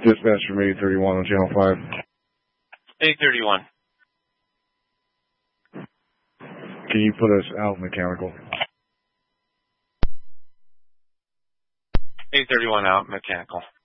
Dispatch from 831 on Channel 5. 831. Can you put us out mechanical? 831 out mechanical.